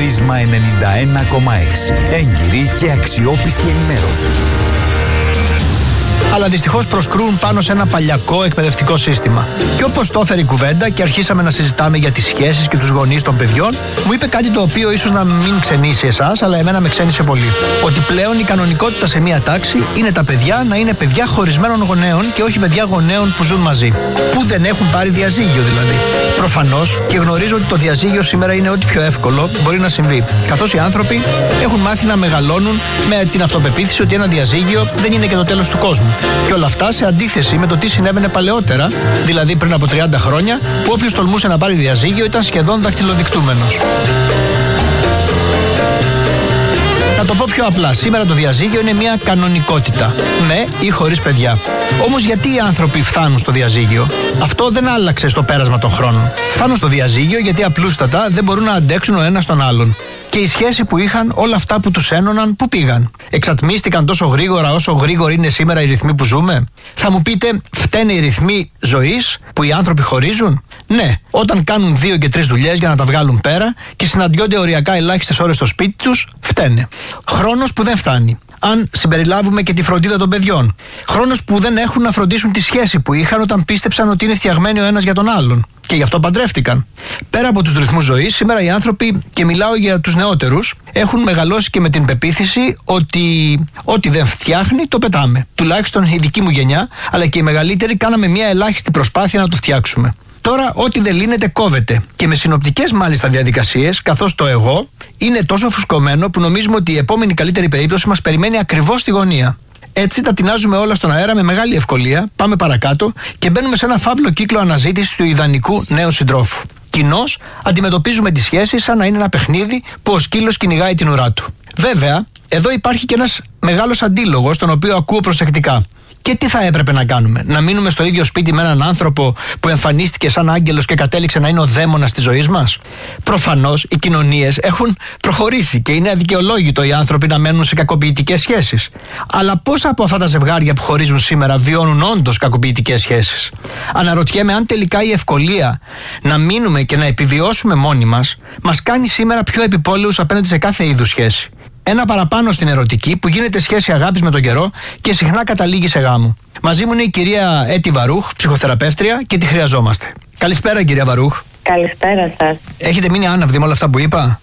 Πρίσμα 91,6. Έγκυρη και αξιόπιστη ενημέρωση. Αλλά δυστυχώς προσκρούν πάνω σε ένα παλιακό εκπαιδευτικό σύστημα. Και όπως το έφερε η κουβέντα και αρχίσαμε να συζητάμε για τις σχέσεις και τους γονείς των παιδιών, μου είπε κάτι το οποίο ίσως να μην ξενήσει εσάς, αλλά εμένα με ξένησε πολύ. Ότι πλέον η κανονικότητα σε μία τάξη είναι τα παιδιά να είναι παιδιά χωρισμένων γονέων και όχι παιδιά γονέων που ζουν μαζί. Που δεν έχουν πάρει διαζύγιο δηλαδή. Προφανώς και γνωρίζω ότι το διαζύγιο σήμερα είναι ό,τι πιο εύκολο μπορεί να συμβεί. Καθώς οι άνθρωποι έχουν μάθει να μεγαλώνουν με την αυτοπεποίθηση ότι ένα διαζύγιο δεν είναι και το τέλος του κόσμου. Και όλα αυτά σε αντίθεση με το τι συνέβαινε παλαιότερα, δηλαδή πριν από 30 χρόνια, που όποιος τολμούσε να πάρει διαζύγιο ήταν σχεδόν δαχτυλοδεικτούμενος. Να το πω πιο απλά, σήμερα το διαζύγιο είναι μια κανονικότητα, με ή χωρίς παιδιά. Όμως γιατί οι άνθρωποι φτάνουν στο διαζύγιο? Αυτό δεν άλλαξε στο πέρασμα των χρόνων. Φτάνουν στο διαζύγιο γιατί απλούστατα δεν μπορούν να αντέξουν ο ένας τον άλλον. Και η σχέση που είχαν, όλα αυτά που τους ένωναν, πού πήγαν? Εξατμίστηκαν τόσο γρήγορα όσο γρήγοροι είναι σήμερα οι ρυθμοί που ζούμε? Θα μου πείτε, φταίνε οι ρυθμοί ζωής που οι άνθρωποι χωρίζουν? Ναι, όταν κάνουν 2 και 3 δουλειές για να τα βγάλουν πέρα και συναντιόνται οριακά ελάχιστες ώρες στο σπίτι τους, φταίνε. Χρόνος που δεν φτάνει. Αν συμπεριλάβουμε και τη φροντίδα των παιδιών. Χρόνος που δεν έχουν να φροντίσουν τη σχέση που είχαν όταν πίστεψαν ότι είναι φτιαγμένοι ο ένας για τον άλλον. Και γι' αυτό παντρεύτηκαν. Πέρα από τους ρυθμούς ζωής, σήμερα οι άνθρωποι, και μιλάω για τους νεότερους, έχουν μεγαλώσει και με την πεποίθηση ότι ό,τι δεν φτιάχνει το πετάμε. Τουλάχιστον η δική μου γενιά, αλλά και οι μεγαλύτεροι, κάναμε μια ελάχιστη προσπάθεια να το φτιάξουμε. Τώρα, ό,τι δεν λύνεται κόβεται. Και με συνοπτικές μάλιστα διαδικασίες, καθώς το εγώ είναι τόσο φουσκωμένο που νομίζουμε ότι η επόμενη καλύτερη περίπτωση μας περιμένει ακριβώς στη γωνία. Έτσι τα τεινάζουμε όλα στον αέρα με μεγάλη ευκολία, πάμε παρακάτω και μπαίνουμε σε ένα φαύλο κύκλο αναζήτησης του ιδανικού νέου συντρόφου. Κοινώς αντιμετωπίζουμε τη σχέση σαν να είναι ένα παιχνίδι που ο σκύλος κυνηγάει την ουρά του. Βέβαια, εδώ υπάρχει και ένας μεγάλος αντίλογος, τον οποίο ακούω προσεκτικά. Και τι θα έπρεπε να κάνουμε? Να μείνουμε στο ίδιο σπίτι με έναν άνθρωπο που εμφανίστηκε σαν άγγελος και κατέληξε να είναι ο δαίμονας της ζωής μας? Προφανώς οι κοινωνίες έχουν προχωρήσει και είναι αδικαιολόγητο οι άνθρωποι να μένουν σε κακοποιητικές σχέσεις. Αλλά πόσα από αυτά τα ζευγάρια που χωρίζουν σήμερα βιώνουν όντως κακοποιητικές σχέσεις? Αναρωτιέμαι αν τελικά η ευκολία να μείνουμε και να επιβιώσουμε μόνοι μας κάνει σήμερα πιο επιπόλαιους απέναντι σε κάθε είδους σχέση. Ένα παραπάνω στην ερωτική που γίνεται σχέση αγάπης με τον καιρό και συχνά καταλήγει σε γάμο. Μαζί μου είναι η κυρία Έτη Βαρούχ, ψυχοθεραπεύτρρια, και τη χρειαζόμαστε. Καλησπέρα, κυρία Βαρούχ. Καλησπέρα σας. Έχετε μείνει άναυδοι με όλα αυτά που είπα?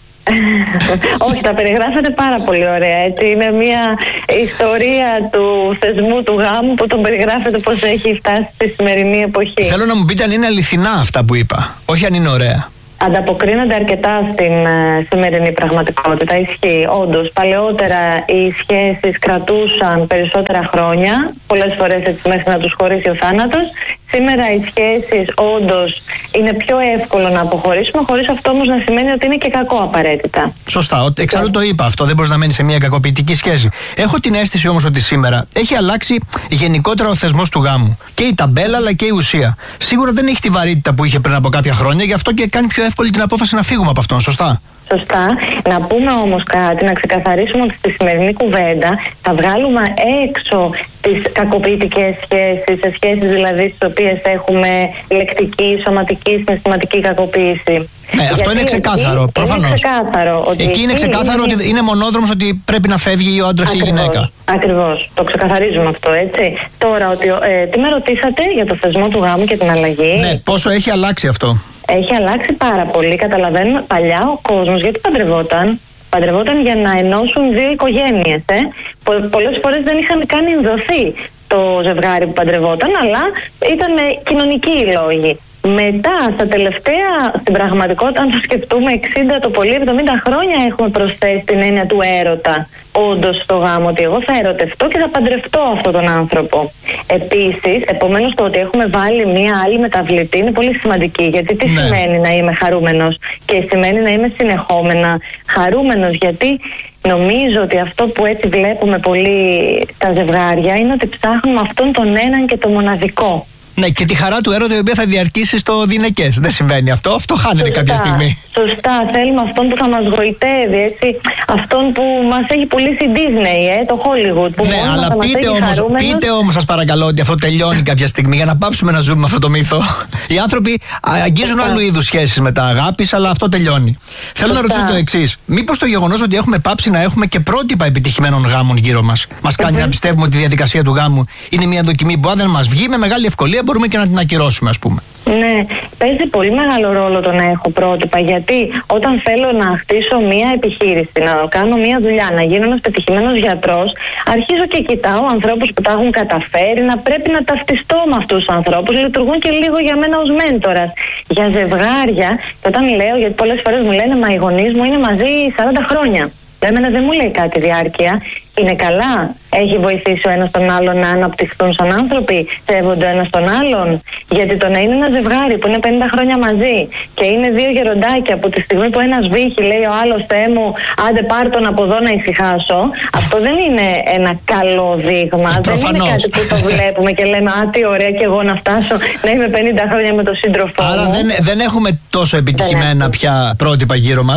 Όχι, τα περιγράφετε πάρα πολύ ωραία. Έτσι. Είναι μια ιστορία του θεσμού του γάμου που τον περιγράφετε πώς έχει φτάσει στη σημερινή εποχή. Θέλω να μου πείτε αν είναι αληθινά αυτά που είπα, όχι αν είναι ωραία. Ανταποκρίνονται αρκετά στην σημερινή πραγματικότητα. Ισχύει. Όντως, παλαιότερα οι σχέσεις κρατούσαν περισσότερα χρόνια, πολλές φορές έτσι μέχρι να τους χωρίσει ο θάνατος. Σήμερα οι σχέσεις όντως είναι πιο εύκολο να αποχωρήσουμε, χωρίς αυτό όμως να σημαίνει ότι είναι και κακό απαραίτητα. Σωστά. Εξάλλου το είπα αυτό. Δεν μπορείς να μένεις σε μια κακοποιητική σχέση. Έχω την αίσθηση όμως ότι σήμερα έχει αλλάξει γενικότερα ο θεσμός του γάμου. Και η ταμπέλα αλλά και η ουσία. Σίγουρα δεν έχει τη βαρύτητα που είχε πριν από κάποια χρόνια, γι' αυτό και κάνει πιο εύκολη την απόφαση να φύγουμε από αυτόν. Σωστά. Σωστά. Να πούμε όμως κάτι, να ξεκαθαρίσουμε ότι στη σημερινή κουβέντα θα βγάλουμε έξω τις κακοποιητικές σχέσεις, σε σχέσεις δηλαδή στις οποίες έχουμε λεκτική, σωματική, συναισθηματική κακοποίηση. Ναι, αυτό είναι ξεκάθαρο, προφανώς. Είναι ξεκάθαρο ότι εκεί είναι ξεκάθαρο ότι είναι μονόδρομος, ότι πρέπει να φεύγει ο άντρας ή η γυναίκα. Ακριβώς. Το ξεκαθαρίζουμε αυτό, έτσι. Τώρα, τι με ρωτήσατε για το θεσμό του γάμου και την αλλαγή? Ναι, πόσο έχει αλλάξει αυτό? Έχει αλλάξει πάρα πολύ. Καταλαβαίνουμε, παλιά ο κόσμος γιατί παντρευόταν για να ενώσουν δύο οικογένειες. Πολλές φορές δεν είχαν καν ενδοθεί το ζευγάρι που παντρευόταν, αλλά ήταν κοινωνικοί οι λόγοι. Μετά, στα τελευταία, στην πραγματικότητα, αν το σκεφτούμε, 60 το πολύ, 70 χρόνια έχουμε προσθέσει την έννοια του έρωτα. Όντως στο γάμο, ότι εγώ θα ερωτευτώ και θα παντρευτώ αυτόν τον άνθρωπο. Επίσης, επομένως, το ότι έχουμε βάλει μία άλλη μεταβλητή είναι πολύ σημαντική. Γιατί τι σημαίνει να είμαι χαρούμενος? Και σημαίνει να είμαι συνεχόμενα χαρούμενος, γιατί νομίζω ότι αυτό που έτσι βλέπουμε πολύ τα ζευγάρια είναι ότι ψάχνουμε αυτόν τον έναν και το μοναδικό. Ναι, και τη χαρά του έρωτα η οποία θα διαρκήσει στο γυναικές. Δεν συμβαίνει αυτό. Αυτό χάνεται κάποια στιγμή. Σωστά. Θέλουμε αυτόν που θα μας γοητεύει, έτσι. Αυτόν που μας έχει πουλήσει η Disney, το Hollywood. Που ναι, αλλά πείτε όμως, σας παρακαλώ, ότι αυτό τελειώνει κάποια στιγμή για να πάψουμε να ζούμε με αυτό το μύθο. Οι άνθρωποι αγγίζουν άλλου είδους σχέσεις με τα αγάπης, αλλά αυτό τελειώνει. Θέλω να ρωτήσω το εξής. Μήπως το γεγονός ότι έχουμε πάψει να έχουμε και πρότυπα επιτυχημένων γάμων γύρω μας μας κάνει να πιστεύουμε ότι η διαδικασία του γάμου είναι μια δοκιμή που αν δεν μας βγει, με μεγάλη ευκολία μπορούμε και να την ακυρώσουμε, ας πούμε. Ναι, παίζει πολύ μεγάλο ρόλο το να έχω πρότυπα, γιατί όταν θέλω να χτίσω μια επιχείρηση, να κάνω μια δουλειά, να γίνω ένας πετυχημένος γιατρός, αρχίζω και κοιτάω ανθρώπους που τα έχουν καταφέρει, να πρέπει να ταυτιστώ με αυτούς τους ανθρώπους, λειτουργούν και λίγο για μένα ως μέντορας. Για ζευγάρια, και όταν λέω, γιατί πολλές φορές μου λένε, μα οι γονείς μου είναι μαζί 40 χρόνια. Εμένα δεν μου λέει κάτι διάρκεια. Είναι καλά. Έχει βοηθήσει ο ένας τον άλλον να αναπτυχθούν σαν άνθρωποι. Σέβονται ο ένας τον άλλον. Γιατί το να είναι ένα ζευγάρι που είναι 50 χρόνια μαζί και είναι δύο γεροντάκια που τη στιγμή που ένας βύχει λέει ο άλλος, Θεέ μου, άντε πάρ' τον από εδώ να ησυχάσω. Αυτό δεν είναι ένα καλό δείγμα. Δεν είναι κάτι που το βλέπουμε και λέμε, α, τι ωραία και εγώ να φτάσω να είμαι 50 χρόνια με τον σύντροφό μου. Άρα δεν έχουμε τόσο επιτυχημένα πια πρότυπα γύρω μας.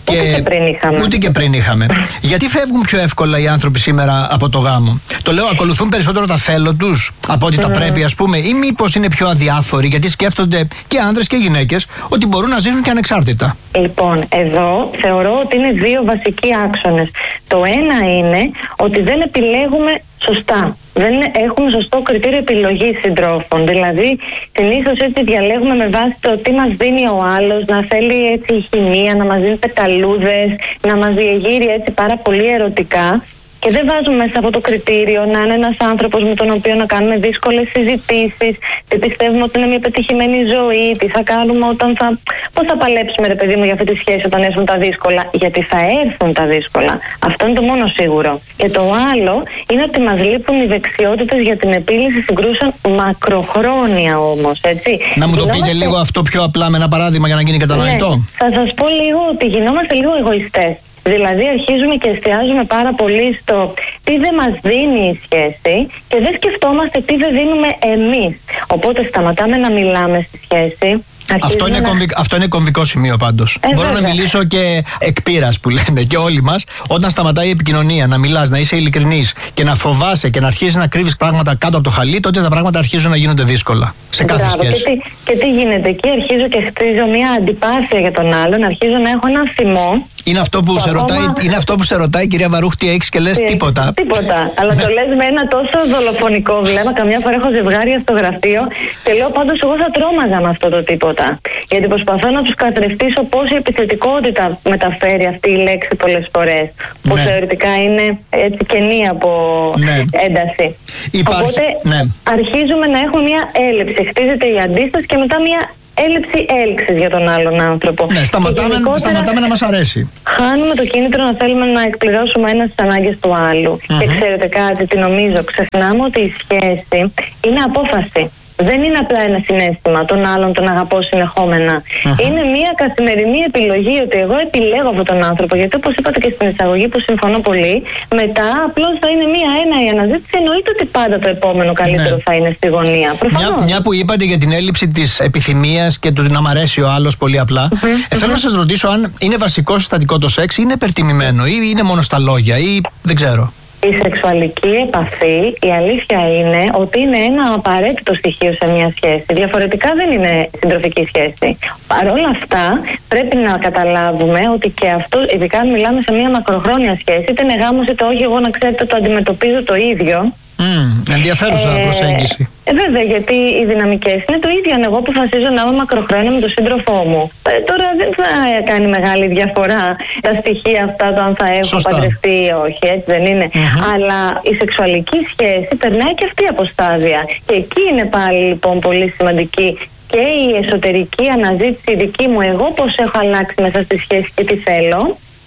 Ούτε και πριν είχαμε. Γιατί φεύγουν πιο εύκολα οι άνθρωποι σήμερα από το γάμο? Το λέω, ακολουθούν περισσότερο τα θέλω τους από ότι τα πρέπει, ας πούμε, ή μήπως είναι πιο αδιάφοροι γιατί σκέφτονται και άνδρες και γυναίκες ότι μπορούν να ζήσουν και ανεξάρτητα? Λοιπόν, εδώ θεωρώ ότι είναι δύο βασικοί άξονες. Το ένα είναι ότι δεν επιλέγουμε σωστά. Δεν έχουμε σωστό κριτήριο επιλογής συντρόφων. Δηλαδή, συνήθως έτσι διαλέγουμε με βάση το τι μας δίνει ο άλλος, να θέλει έτσι χημεία, να μας δίνει πεταλούδες, να μας διεγείρει έτσι πάρα πολύ ερωτικά. Και δεν βάζουμε μέσα από το κριτήριο να είναι ένας άνθρωπος με τον οποίο να κάνουμε δύσκολες συζητήσεις, τι πιστεύουμε ότι είναι μια πετυχημένη ζωή, τι θα κάνουμε πώς θα παλέψουμε, ρε παιδί μου, για αυτή τη σχέση όταν έρθουν τα δύσκολα. Γιατί θα έρθουν τα δύσκολα. Αυτό είναι το μόνο σίγουρο. Και το άλλο είναι ότι μας λείπουν οι δεξιότητες για την επίλυση συγκρούσεων μακροχρόνια όμως, έτσι. Να μου το πείτε λίγο αυτό πιο απλά με ένα παράδειγμα για να γίνει κατανοητό. Ναι, θα σας πω λίγο ότι γινόμαστε λίγο εγωιστές. Δηλαδή αρχίζουμε και εστιάζουμε πάρα πολύ στο τι δεν μας δίνει η σχέση και δεν σκεφτόμαστε τι δεν δίνουμε εμείς. Οπότε σταματάμε να μιλάμε στη σχέση. Αυτό είναι κομβικό σημείο πάντως. Μπορώ να μιλήσω και εκ πείρας που λένε και όλοι μας. Όταν σταματάει η επικοινωνία, να μιλάς, να είσαι ειλικρινής και να φοβάσαι και να αρχίσεις να κρύβεις πράγματα κάτω από το χαλί, τότε τα πράγματα αρχίζουν να γίνονται δύσκολα. Σε κάθε σχέση. Και τι γίνεται εκεί? Αρχίζω και χτίζω μια αντιπάθεια για τον άλλον, αρχίζω να έχω ένα θυμό. Είναι αυτό που σε ρωτάει η κυρία Βαρούχ τι έχεις και λες τίποτα. Τίποτα. Αλλά το λες με ένα τόσο δολοφονικό βλέμμα. Καμιά φορά έχω ζευγάρια στο γραφείο και λέω πάντως εγώ θα τρόμαζα με αυτό το τίποτα. Γιατί προσπαθώ να τους καθρεφτήσω πόση επιθετικότητα μεταφέρει αυτή η λέξη πολλές φορές. Που θεωρητικά είναι έτσι κενή από ένταση. Οπότε αρχίζουμε να έχουμε μια έλλειψη. Χτίζεται η αντίσταση και μετά μια έλλειψη έλξης για τον άλλον άνθρωπο. Ναι, σταματάμε να μας αρέσει. Χάνουμε το κίνητρο να θέλουμε να εκπληρώσουμε ένα τις ανάγκες του άλλου. Και ξέρετε κάτι, τι νομίζω? Ξεχνάμε ότι η σχέση είναι απόφαση. Δεν είναι απλά ένα συναίσθημα, τον άλλον τον αγαπώ συνεχόμενα. Είναι μια καθημερινή επιλογή ότι εγώ επιλέγω αυτόν τον άνθρωπο. Γιατί όπως είπατε και στην εισαγωγή που συμφωνώ πολύ, μετά απλώς θα είναι ένα η αναζήτηση. Εννοείται ότι πάντα το επόμενο καλύτερο θα είναι στη γωνία. Μια που είπατε για την έλλειψη της επιθυμίας και του να μ' αρέσει ο άλλος πολύ απλά, θέλω να σας ρωτήσω αν είναι βασικό συστατικό το σεξ ή είναι υπερτιμημένο ή είναι μόνο στα λόγια ή δεν ξέρω. Η σεξουαλική επαφή, η αλήθεια είναι ότι είναι ένα απαραίτητο στοιχείο σε μια σχέση. Διαφορετικά δεν είναι συντροφική σχέση. Παρ' όλα αυτά, πρέπει να καταλάβουμε ότι και αυτό, ειδικά αν μιλάμε σε μια μακροχρόνια σχέση, είτε είναι γάμος είτε όχι, εγώ να ξέρετε το αντιμετωπίζω το ίδιο. Ενδιαφέρουσα προσέγγιση. Βέβαια, γιατί οι δυναμικές είναι το ίδιο. Αν εγώ αποφασίζω να είμαι μακροχρόνια με τον σύντροφό μου, τώρα δεν θα κάνει μεγάλη διαφορά τα στοιχεία αυτά, το αν θα έχω παντρευτεί ή όχι, έτσι δεν είναι? Αλλά η σεξουαλική σχέση περνάει και αυτή από στάδια. Και εκεί είναι πάλι λοιπόν πολύ σημαντική και η εσωτερική αναζήτηση δική μου, εγώ πώς έχω αλλάξει μέσα στη σχέση και τι θέλω.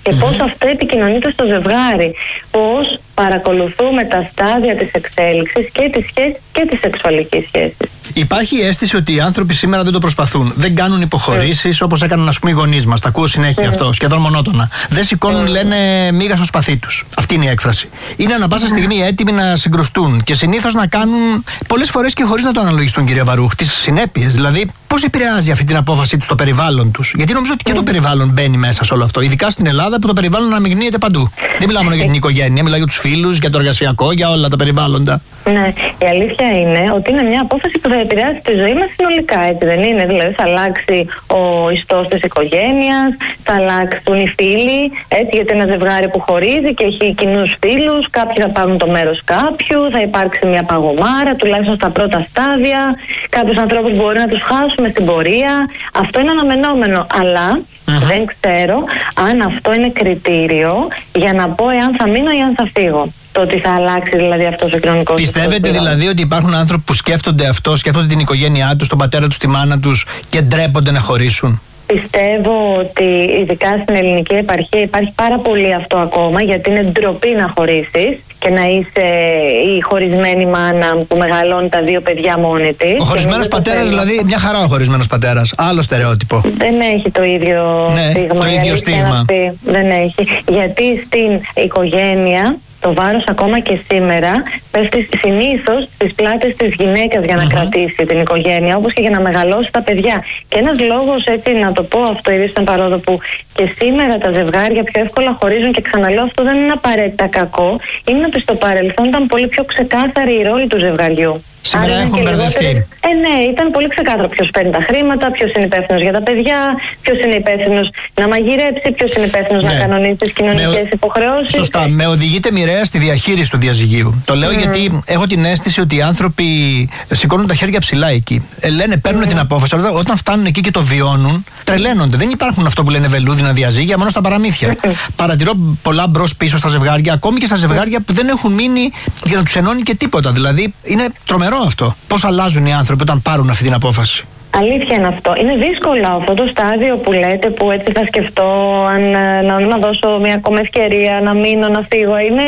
και πώς αυτό επικοινωνείται στο ζευγάρι. Πώς παρακολουθούμε τα στάδια της εξέλιξης και της σχέσης και της σεξουαλικής σχέσης. Υπάρχει αίσθηση ότι οι άνθρωποι σήμερα δεν το προσπαθούν. Δεν κάνουν υποχωρήσεις όπως έκαναν, ας πούμε, οι γονείς μας. Τα ακούω συνέχεια αυτό, σχεδόν μονότονα. Δεν σηκώνουν, λένε, μίγα στο σπαθί τους. Αυτή είναι η έκφραση. Είναι ανά πάσα στιγμή έτοιμοι να συγκρουστούν και συνήθως να κάνουν πολλές φορές και χωρίς να το αναλογιστούν, κύριε Βαρούχ, τις συνέπειες. Δηλαδή, πώς επηρεάζει αυτή την απόφαση τους το περιβάλλον τους? Γιατί νομίζω ότι και το περιβάλλον μπαίνει μέσα σε όλο αυτό. Ειδικά στην Ελλάδα που το περιβάλλον αναμειγνύεται παντού. Δεν μιλάμε μόνο για την οικογένεια, μιλάμε για τους φίλους, για το εργασιακό, για όλα τα περιβάλλοντα. Ναι, η αλήθεια είναι ότι είναι μια απόφαση που θα επηρεάσει τη ζωή μας συνολικά, έτσι δεν είναι? Δηλαδή θα αλλάξει ο ιστός της οικογένειας, θα αλλάξουν οι φίλοι, έτσι, γιατί ένα ζευγάρι που χωρίζει και έχει κοινούς φίλους, κάποιοι θα πάρουν το μέρος κάποιου, θα υπάρξει μια παγωμάρα, τουλάχιστον στα πρώτα στάδια. Κάποιους ανθρώπους μπορεί να τους χάσουμε στην πορεία. Αυτό είναι αναμενόμενο, αλλά δεν ξέρω αν αυτό είναι κριτήριο για να πω εάν θα μείνω ή αν θα φύγω. Το ότι θα αλλάξει δηλαδή αυτός ο κοινωνικός. Πιστεύετε δηλαδή ότι υπάρχουν άνθρωποι που σκέφτονται αυτό, σκέφτονται την οικογένειά τους, τον πατέρα τους, τη μάνα τους και ντρέπονται να χωρίσουν? Πιστεύω ότι ειδικά στην ελληνική επαρχία υπάρχει πάρα πολύ αυτό ακόμα, γιατί είναι ντροπή να χωρίσεις και να είσαι η χωρισμένη μάνα που μεγαλώνει τα δύο παιδιά μόνη της. Ο χωρισμένος πατέρας, δηλαδή, μια χαρά ο χωρισμένος πατέρας. Άλλο στερεότυπο. Δεν έχει το ίδιο στίγμα. Το ίδιο στίγμα. Δεν έχει. Γιατί στην οικογένεια το βάρος ακόμα και σήμερα πέφτει συνήθως στις πλάτες της γυναίκας για να κρατήσει την οικογένεια, όπως και για να μεγαλώσει τα παιδιά. Και ένας λόγος, έτσι να το πω αυτό, ήδη στον παρόδο, που και σήμερα τα ζευγάρια πιο εύκολα χωρίζουν, και ξαναλέω, αυτό δεν είναι απαραίτητα κακό, είναι ότι στο παρελθόν ήταν πολύ πιο ξεκάθαρη η ρόλη του ζευγαριού. Σήμερα έχουν μπερδευτεί. Ναι, ήταν πολύ ξεκάθαρο ποιος παίρνει τα χρήματα, ποιος είναι υπεύθυνος για τα παιδιά, ποιος είναι υπεύθυνος να μαγειρέψει, ποιος είναι υπεύθυνος να κανονίσει τις κοινωνικές υποχρεώσεις. Σωστά. Με οδηγείται μοιραία στη διαχείριση του διαζυγίου. Το λέω γιατί έχω την αίσθηση ότι οι άνθρωποι σηκώνουν τα χέρια ψηλά εκεί. Λένε, παίρνουν την απόφαση, αλλά όταν φτάνουν εκεί και το βιώνουν, τρελαίνονται. Δεν υπάρχουν αυτό που λένε βελούδινα διαζύγια, μόνο στα παραμύθια. Παρατηρώ πολλά μπρος-πίσω στα ζευγάρια, ακόμη και στα ζευγάρια που δεν έχουν μείνει για να τους ενώνει και τίποτα. Δηλαδή είναι τρομερό αυτό. Πώς αλλάζουν οι άνθρωποι όταν πάρουν αυτή την απόφαση? Αλήθεια είναι αυτό. Είναι δύσκολο αυτό το στάδιο που λέτε, που έτσι θα σκεφτώ αν να δώσω μια ακόμα ευκαιρία, να μείνω, να φύγω. Είναι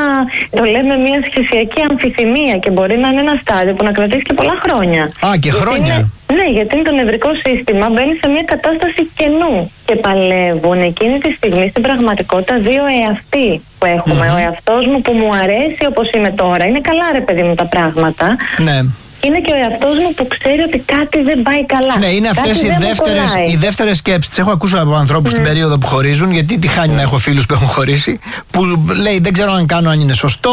το λέμε μια σχεσιακή αμφιθυμία και μπορεί να είναι ένα στάδιο που να κρατήσει και πολλά χρόνια. Και χρόνια. Ναι, γιατί το νευρικό σύστημα μπαίνει σε μια κατάσταση κενού και παλεύουν εκείνη τη στιγμή στην πραγματικότητα δύο εαυτοί που έχουμε. Ο εαυτός μου που μου αρέσει όπως είμαι τώρα, είναι καλά ρε παιδί μου τα πράγματα. Ναι. Είναι και ο εαυτός μου που ξέρει ότι κάτι δεν πάει καλά. Ναι, είναι αυτές οι δεύτερες σκέψεις. Τις έχω ακούσει από ανθρώπους στην περίοδο που χωρίζουν, γιατί τη χάνει να έχω φίλους που έχουν χωρίσει, που λέει δεν ξέρω αν κάνω, αν είναι σωστό,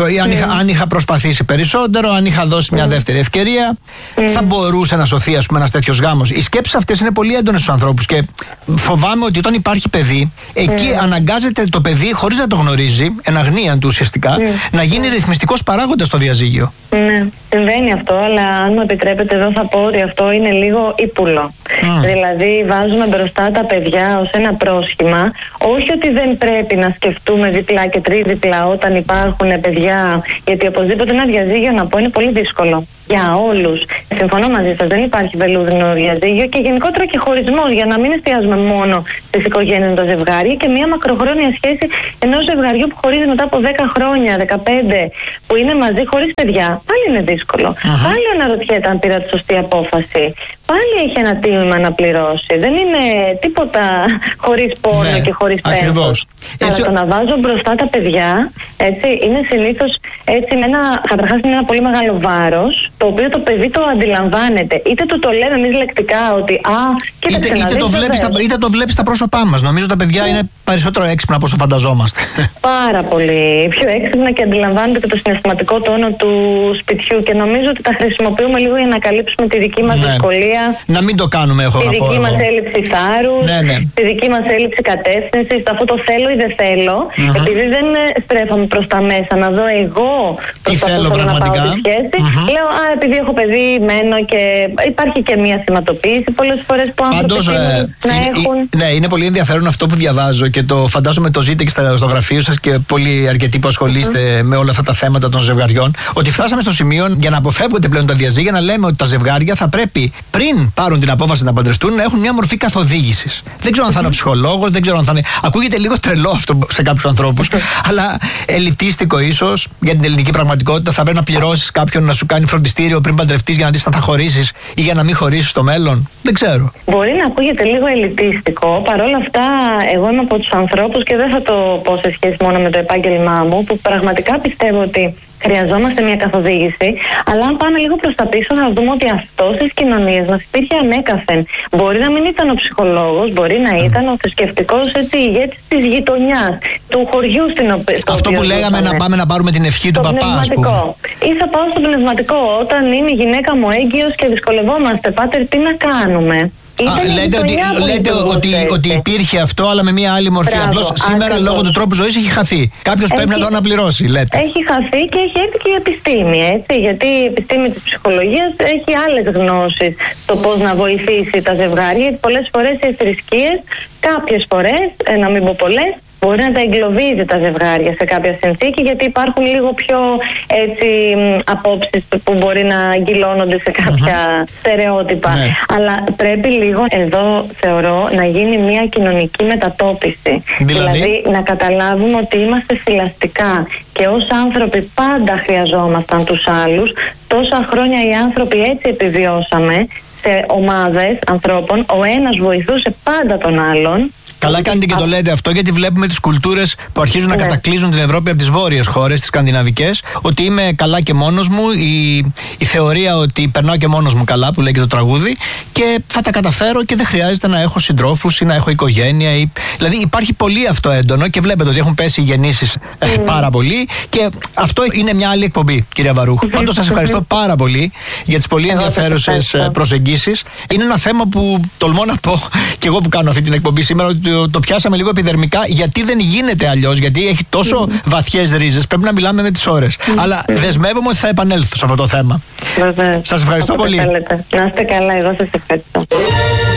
αν είχα προσπαθήσει περισσότερο, αν είχα δώσει μια δεύτερη ευκαιρία, θα μπορούσε να σωθεί, ας πούμε, ένας τέτοιος γάμος. Οι σκέψεις αυτές είναι πολύ έντονες στους ανθρώπους και φοβάμαι ότι όταν υπάρχει παιδί, εκεί αναγκάζεται το παιδί, χωρίς να το γνωρίζει, εν αγνία του ουσιαστικά, να γίνει ρυθμιστικός παράγοντας στο διαζύγιο. Ναι, συμβαίνει αυτό, αλλά αν μου επιτρέπετε εδώ θα πω ότι αυτό είναι λίγο ύπουλο. Δηλαδή βάζουμε μπροστά τα παιδιά ως ένα πρόσχημα, όχι ότι δεν πρέπει να σκεφτούμε διπλά και τριδιπλά όταν υπάρχουν παιδιά, γιατί οπωσδήποτε ένα διαζύγιο, να πω, είναι πολύ δύσκολο για όλους. Συμφωνώ μαζί σας, δεν υπάρχει βελούδινο διαζύγιο και γενικότερα και χωρισμός, για να μην εστιάζουμε μόνο στις οικογένειες με το ζευγάρι, και μια μακροχρόνια σχέση ενός ζευγαριού που χωρίζει μετά από 10 χρόνια, 15, που είναι μαζί χωρίς παιδιά, πάλι είναι δύσκολο. Πάλι αναρωτιέται αν πήρα τη σωστή απόφαση. Πάλι έχει ένα τίμημα να πληρώσει. Δεν είναι τίποτα χωρίς πόνο και χωρίς πένθος. Αλλά το να βάζω μπροστά τα παιδιά, έτσι, είναι συνήθως έτσι, καταρχάς είναι ένα πολύ μεγάλο βάρος, το οποίο το παιδί το αντιλαμβάνεται. Είτε το λέμε εμείς λεκτικά ότι είτε το βλέπεις στα πρόσωπά μας. Νομίζω τα παιδιά είναι περισσότερο έξυπνα από όσο φανταζόμαστε. Πάρα πολύ πιο έξυπνα και αντιλαμβάνονται και το συναισθηματικό τόνο του σπιτιού, και νομίζω ότι τα χρησιμοποιούμε λίγο για να καλύψουμε τη δική μας δυσκολία. Να μην το κάνουμε, έχω να πω. Τη δική μας έλλειψη θάρρους, τη δική μας έλλειψη κατεύθυνσης, αυτό το θέλω ή δεν θέλω, επειδή δεν στρέφομαι προς τα μέσα να δω εγώ προς τα θέλω να πάω τη σχέση. Λέω, επειδή έχω παιδί, μένω, και υπάρχει και μια θυματοποίηση πολλές φορές που άνθρωποι να έχουν. Ναι, είναι πολύ ενδιαφέρον αυτό που διαβάζω και και το φαντάζομαι το ζείτε και στο γραφείο σας και πολύ αρκετοί που ασχολείστε με όλα αυτά τα θέματα των ζευγαριών, ότι φτάσαμε στο σημείο για να αποφεύγονται πλέον τα διαζύγια να λέμε ότι τα ζευγάρια θα πρέπει πριν πάρουν την απόφαση να παντρευτούν να έχουν μια μορφή καθοδήγησης. Δεν ξέρω αν θα είναι ο ψυχολόγος, δεν ξέρω αν θα είναι. Ακούγεται λίγο τρελό αυτό σε κάποιους ανθρώπους, αλλά ελιτίστικο ίσως για την ελληνική πραγματικότητα. Θα πρέπει να πληρώσεις κάποιον να σου κάνει φροντιστήριο πριν παντρευτείς για να δεις αν θα χωρίσεις ή για να μην χωρίσεις στο μέλλον. Δεν ξέρω. Μπορεί να ακούγεται λίγο ελιτίστικο. Παρ' όλα αυτά, εγώ είμαι από τους ανθρώπους και δεν θα το πω σε σχέση μόνο με το επάγγελμά μου, που πραγματικά πιστεύω ότι χρειαζόμαστε μια καθοδήγηση. Αλλά αν πάμε λίγο προς τα πίσω, θα δούμε ότι αυτό στις κοινωνίες μας υπήρχε ανέκαθεν. Μπορεί να μην ήταν ο ψυχολόγος, μπορεί να ήταν ο θρησκευτικός ηγέτης της γειτονιάς, του χωριού στην οποία. Αυτό που λέγαμε να πάμε να πάρουμε την ευχή του παπά, ας πούμε. Ή θα πάω στο πνευματικό. Όταν είναι η γυναίκα μου έγκυος και δυσκολευόμαστε, πάτερ, τι να κάνουμε. Λέτε ότι υπήρχε αυτό, αλλά με μια άλλη μορφή. Απλώς σήμερα λόγω του τρόπου ζωής έχει χαθεί. Κάποιος πρέπει να το αναπληρώσει, λέτε. Έχει χαθεί και έχει έρθει και η επιστήμη, έτσι. Γιατί η επιστήμη της ψυχολογίας έχει άλλες γνώσεις στο πώς να βοηθήσει τα ζευγάρια. Γιατί πολλές φορές οι θρησκείες, κάποιες φορές, να μην πω πολλές, μπορεί να τα εγκλωβίζει τα ζευγάρια σε κάποια συνθήκη, γιατί υπάρχουν λίγο πιο απόψεις που μπορεί να αγκυλώνονται σε κάποια στερεότυπα. Ναι. Αλλά πρέπει λίγο εδώ, θεωρώ, να γίνει μια κοινωνική μετατόπιση. Δηλαδή να καταλάβουμε ότι είμαστε θηλαστικά και ως άνθρωποι πάντα χρειαζόμασταν τους άλλους. Τόσα χρόνια οι άνθρωποι έτσι επιβιώσαμε σε ομάδες ανθρώπων. Ο ένας βοηθούσε πάντα τον άλλον. Καλά κάνετε και το λέτε αυτό, γιατί βλέπουμε τις κουλτούρες που αρχίζουν να κατακλείζουν την Ευρώπη από τις βόρειες χώρες, τις σκανδιναβικές, ότι είμαι καλά και μόνος μου, η θεωρία ότι περνάω και μόνος μου καλά, που λέει και το τραγούδι, και θα τα καταφέρω και δεν χρειάζεται να έχω συντρόφους ή να έχω οικογένεια. Δηλαδή υπάρχει πολύ αυτό έντονο και βλέπετε ότι έχουν πέσει οι γεννήσεις πάρα πολύ, και αυτό είναι μια άλλη εκπομπή, κυρία Βαρούχ. Πάντως σας ευχαριστώ πάρα πολύ για τις πολύ ενδιαφέρουσες προσεγγίσεις. Είναι ένα θέμα που τολμώ να πω και εγώ που κάνω αυτή την εκπομπή σήμερα, ότι το πιάσαμε λίγο επιδερμικά, γιατί δεν γίνεται αλλιώς, γιατί έχει τόσο βαθιές ρίζες, πρέπει να μιλάμε με τις ώρες. Αλλά δεσμεύομαι ότι θα επανέλθω σε αυτό το θέμα. Σας ευχαριστώ πολύ. Να είστε καλά, εγώ σας ευχαριστώ.